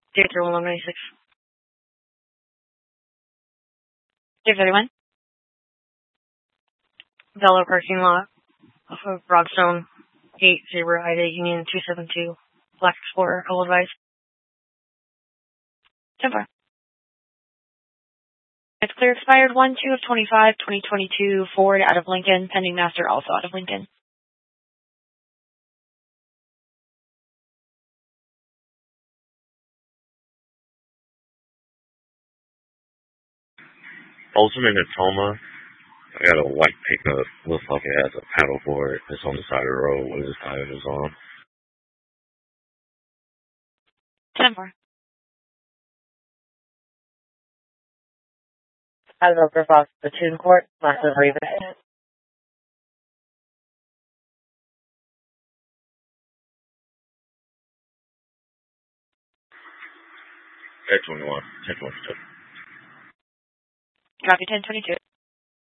Theater 1196. Day 31. Velo parking lot off of Broadstone 80 Ida Union 272. Black Explorer, all advised. 10-4. It's clear expired 1/2 of 25, 2022, Ford out of Lincoln, pending master also out of Lincoln. Ultimate Tacoma. I got a white pickup. Looks like it has a paddleboard. It's on the side of the road with its tires on. 10-4. Hello, Fox, the Tune Court, Massive Raven. Air 21, 1022. Copy 1022.